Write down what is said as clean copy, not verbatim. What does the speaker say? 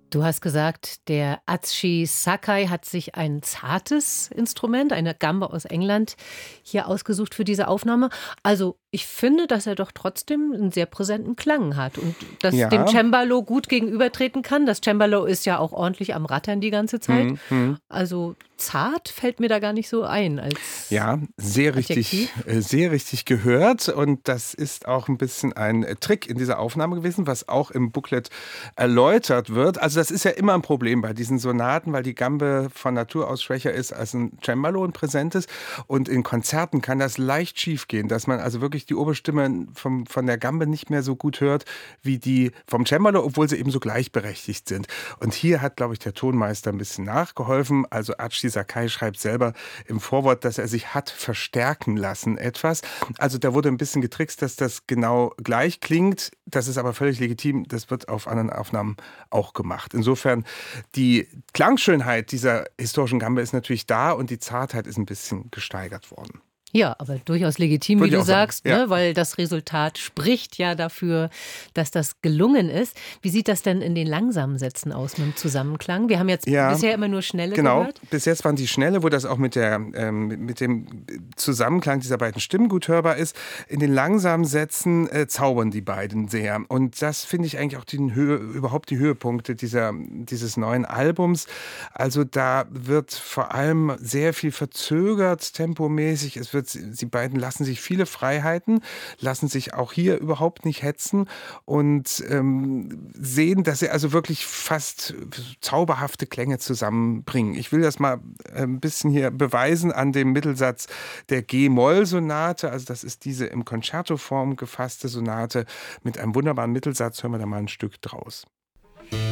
Du hast gesagt, der Atsushi Sakai hat sich ein zartes Instrument, eine Gamba aus England, hier ausgesucht für diese Aufnahme. Also, ich finde, dass er doch trotzdem einen sehr präsenten Klang hat und das dem Ja, Cembalo gut gegenübertreten kann. Das Cembalo ist ja auch ordentlich am Rattern die ganze Zeit. mhm, mhm. Also, zart fällt mir da gar nicht so ein als Ja, Adjektiv. sehr richtig gehört. Und das ist auch ein bisschen ein Trick in dieser Aufnahme gewesen, was auch im Booklet erläutert wird. Also das ist ja immer ein Problem bei diesen Sonaten, weil die Gambe von Natur aus schwächer ist als ein Cembalo, ein präsentes. Und in Konzerten kann das leicht schief gehen, dass man also wirklich die Oberstimme von der Gambe nicht mehr so gut hört wie die vom Cembalo, obwohl sie eben so gleichberechtigt sind. Und hier hat, glaube ich, der Tonmeister ein bisschen nachgeholfen. Also Atsushi Sakai schreibt selber im Vorwort, dass er sich hat verstärken lassen etwas. Also da wurde ein bisschen getrickst, dass das genau gleich klingt. Das ist aber völlig legitim. Das wird auf anderen Aufnahmen auch gemacht. Insofern, die Klangschönheit dieser historischen Gambe ist natürlich da und die Zartheit ist ein bisschen gesteigert worden. Ja, aber durchaus legitim, wie Würde ich du auch sagen. sagst, Ja. ne, weil das Resultat spricht ja dafür, dass das gelungen ist. Wie sieht das denn in den langsamen Sätzen aus mit dem Zusammenklang? Wir haben jetzt Ja, bisher immer nur Schnelle genau, gehört. bis jetzt waren die Schnelle, wo das auch mit dem Zusammenklang dieser beiden Stimmen gut hörbar ist. In den langsamen Sätzen zaubern die beiden sehr. Und das finde ich eigentlich auch überhaupt die Höhepunkte dieses neuen Albums. Also da wird vor allem sehr viel verzögert, tempomäßig. Die beiden lassen sich viele Freiheiten, lassen sich auch hier überhaupt nicht hetzen und sehen, dass sie also wirklich fast zauberhafte Klänge zusammenbringen. Ich will das mal ein bisschen hier beweisen an dem Mittelsatz der G-Moll-Sonate. Also das ist diese im Concerto-Form gefasste Sonate mit einem wunderbaren Mittelsatz. Hören wir da mal ein Stück draus.